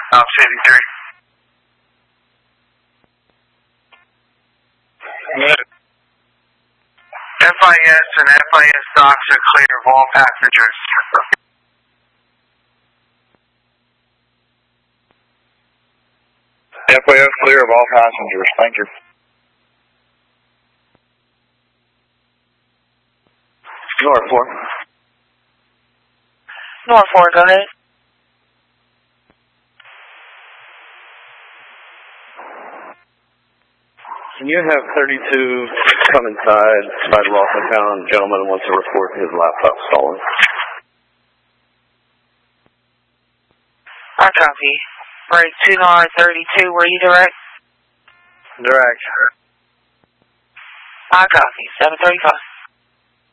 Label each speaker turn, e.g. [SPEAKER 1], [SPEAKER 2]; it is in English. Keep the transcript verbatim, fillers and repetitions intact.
[SPEAKER 1] House eighty-three. F I S and F I S docks are clear of all passengers. F I S clear of all passengers. Thank you. North four.
[SPEAKER 2] North four, go ahead.
[SPEAKER 3] Can you have thirty-two come inside, by the Rockland Town? Gentleman wants to report his laptop stolen.
[SPEAKER 2] I copy. Break two nine thirty-two, were you direct?
[SPEAKER 3] Direct.
[SPEAKER 2] I copy. seven thirty-five.